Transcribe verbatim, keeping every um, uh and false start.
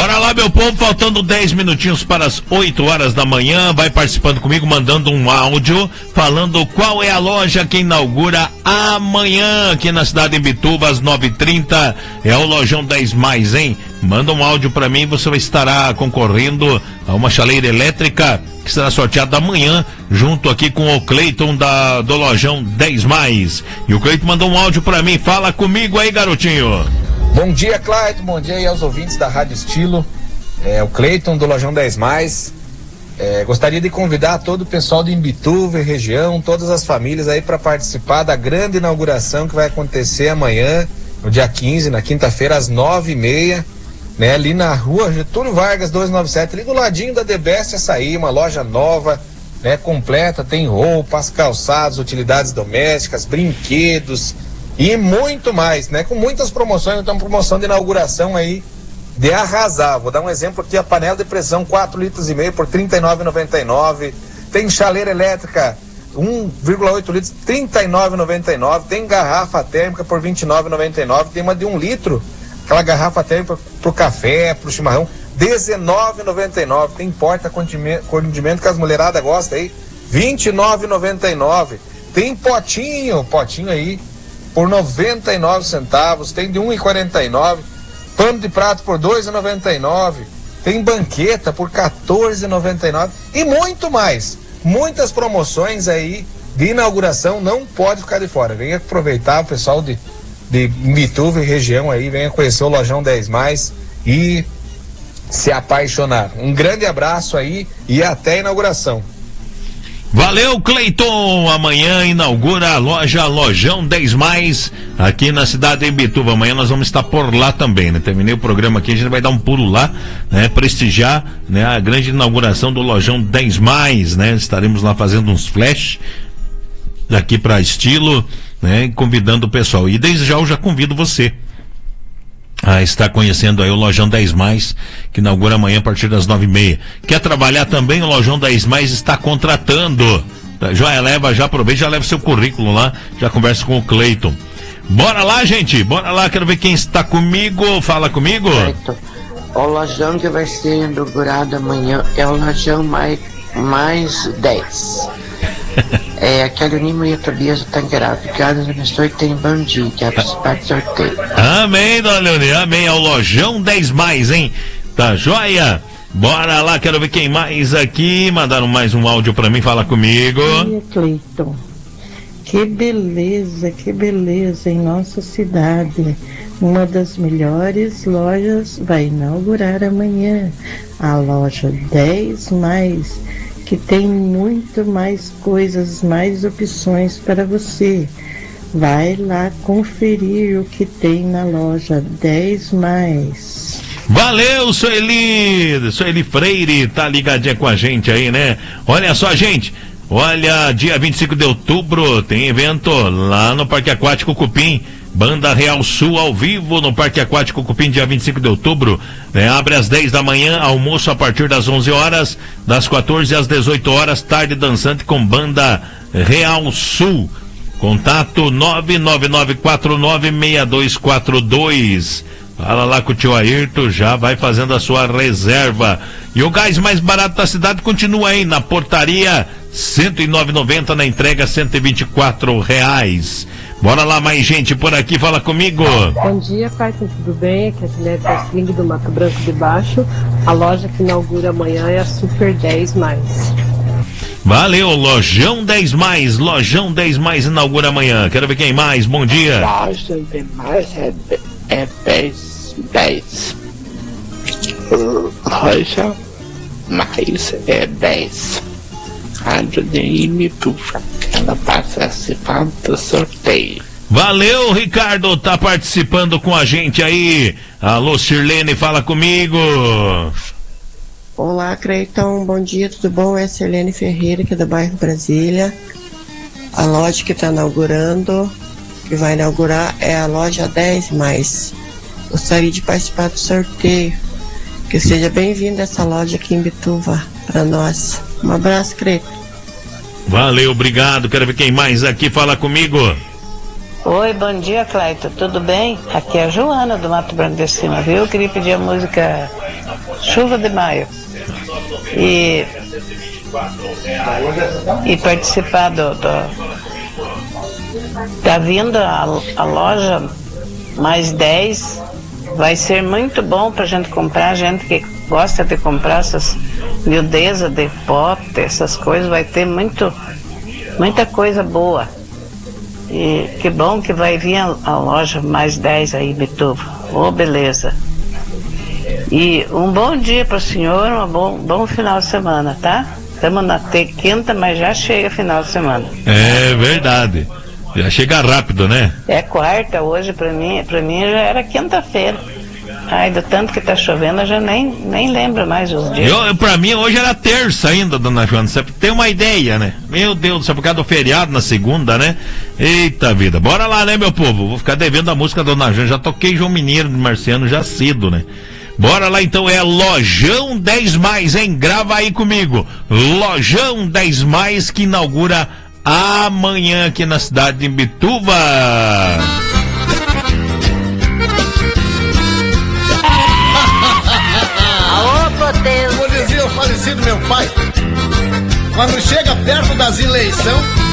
Bora lá, meu povo, faltando dez minutinhos para as oito horas da manhã. Vai participando comigo, mandando um áudio, falando qual é a loja que inaugura amanhã aqui na cidade de Imbituva, às nove e trinta. É o Lojão dez mais, hein? Manda um áudio para mim, você estará concorrendo a uma chaleira elétrica que será sorteada amanhã, junto aqui com o Cleiton da, do Lojão dez mais. E o Cleiton mandou um áudio para mim. Fala comigo aí, garotinho. Bom dia, Clayton, bom dia aí aos ouvintes da Rádio Estilo, é o Cleiton do Lojão dez mais, é, gostaria de convidar todo o pessoal de Imbituva e região, todas as famílias aí para participar da grande inauguração que vai acontecer amanhã, no dia quinze, na quinta-feira, às nove e meia, né, ali na rua Getúlio Vargas duzentos e noventa e sete, ali do ladinho da The Best Açaí, uma loja nova, né, completa, tem roupas, calçados, utilidades domésticas, brinquedos e muito mais, né? Com muitas promoções, então promoção de inauguração aí de arrasar. Vou dar um exemplo aqui, a panela de pressão quatro litros e meio por trinta e nove reais e noventa e nove centavos. Tem chaleira elétrica um vírgula oito litros, trinta e nove reais e noventa e nove centavos. Tem garrafa térmica por vinte e nove reais e noventa e nove centavos. Tem uma de um litro, aquela garrafa térmica pro café, pro chimarrão, dezenove reais e noventa e nove centavos. Tem porta-condimento que as mulheradas gostam aí, vinte e nove reais e noventa e nove centavos. Tem potinho, potinho aí por noventa e nove centavos, tem de um real e quarenta e nove centavos, pano de prato por dois reais e noventa e nove centavos, tem banqueta por quatorze reais e noventa e nove centavos e muito mais. Muitas promoções aí de inauguração, não pode ficar de fora. Venha aproveitar, o pessoal de, de Imbituva e região aí, venha conhecer o Lojão dez mais e se apaixonar. Um grande abraço aí e até a inauguração. Valeu, Cleiton. Amanhã inaugura a loja Lojão dez mais aqui na cidade de Imbituva. Amanhã nós vamos estar por lá também, né? Terminei o programa aqui, a gente vai dar um pulo lá, né? Prestigiar, né? A grande inauguração do Lojão dez mais, né? Estaremos lá fazendo uns flash daqui para Estilo, né? Convidando o pessoal. E desde já eu já convido você a estar conhecendo aí o Lojão dez mais, que inaugura amanhã a partir das nove e meia. Quer trabalhar também? O Lojão dez mais está contratando. Já leva, já aproveita, já leva seu currículo lá, já conversa com o Cleiton. Bora lá, gente, bora lá, quero ver quem está comigo. Fala comigo. Cleiton, o Lojão que vai ser inaugurado amanhã é o Lojão mais, mais dez. É, aquele Nimo e a Tobias do Tanqueirado. Que Deus abençoe, tem bom dia, que é participar do sorteio. Amém, dona Leonie, amém. É o Lojão dez mais, hein? Tá joia? Bora lá, quero ver quem mais aqui. Mandaram mais um áudio pra mim, fala comigo. Oi, Cleiton. Que beleza, que beleza em nossa cidade. Uma das melhores lojas vai inaugurar amanhã. A loja dez mais, que tem muito mais coisas, mais opções para você. Vai lá conferir o que tem na loja dez mais. Valeu, Sueli! Sueli Freire, tá ligadinha com a gente aí, né? Olha só, gente, olha, dia vinte e cinco de outubro tem evento lá no Parque Aquático Cupim. Banda Real Sul ao vivo no Parque Aquático Cupim, dia vinte e cinco de outubro, né? Abre às dez da manhã, almoço a partir das onze horas, das quatorze às dezoito horas, tarde dançante com Banda Real Sul. Contato nove nove nove quatro nove seis dois quatro dois. Fala lá com o tio Ayrton, já vai fazendo a sua reserva. E o gás mais barato da cidade continua aí na portaria, cento e nove reais e noventa centavos, na entrega cento e vinte e quatro reais. Bora lá, mais gente por aqui, fala comigo. Bom dia, Cleiton, tudo bem? Aqui é a Juliette Sling do Mato Branco de Baixo. A loja que inaugura amanhã é a Super dez mais. Valeu, Lojão dez mais, Lojão dez mais inaugura amanhã. Quero ver quem mais, bom dia. Loja dez mais é, é dez, dez. Loja mais é dez. Rádio de Imbituva, ela participa do sorteio. Valeu, Ricardo, tá participando com a gente aí. Alô, Sirlene, fala comigo. Olá, Cleiton, bom dia, tudo bom? É a Sirlene Ferreira, aqui do bairro Brasília. A loja que está inaugurando, que vai inaugurar, é a loja dez mais. Gostaria de participar do sorteio. Que seja bem-vindo essa loja aqui em Imbituva para nós. Um abraço, Cleiton. Valeu, obrigado. Quero ver quem mais aqui fala comigo. Oi, bom dia, Cleiton, tudo bem? Aqui é a Joana do Mato Branco de Cima, viu? Eu queria pedir a música chuva de maio. E, e participar do, do... Tá vindo a, a loja mais dez. Vai ser muito bom pra gente comprar, gente que gosta de comprar essas miudezas de pote, essas coisas, vai ter muito, muita coisa boa. E que bom que vai vir a, a loja mais dez aí, Bituva. Ô, oh, beleza. E um bom dia para o senhor, um bom, bom final de semana, tá? Estamos na quinta, mas já chega final de semana. É verdade. Já chega rápido, né? É quarta hoje, para mim, para mim já era quinta-feira. Ai, do tanto que tá chovendo, eu já nem, nem lembro mais os dias. Eu, pra mim, hoje era terça ainda, dona Joana. Você tem uma ideia, né? Meu Deus do céu, por causa do feriado na segunda, né? Eita vida. Bora lá, né, meu povo? Vou ficar devendo a música da dona Joana. Já toquei João Mineiro de Marciano já cedo, né? Bora lá então, é Lojão dez mais, hein? Grava aí comigo. Lojão dez mais que inaugura amanhã aqui na cidade de Imbituva. Como dizia o falecido meu pai, quando chega perto das eleições,